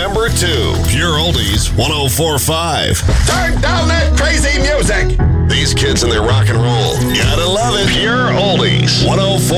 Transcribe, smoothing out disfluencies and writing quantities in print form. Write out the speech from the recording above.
number 2. Pure Oldies 104.5. Turn down that crazy music. These kids and their rock and roll. Gotta love it. Pure Oldies 104.5.